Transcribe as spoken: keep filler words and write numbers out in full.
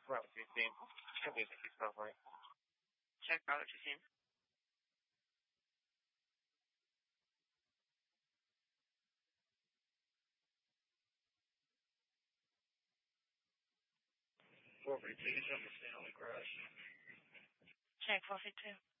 Route fifteen. Copy sixty Southway. Check route fifteen. four fifty-two, jump to Stanley Crush. Check four fifty-two.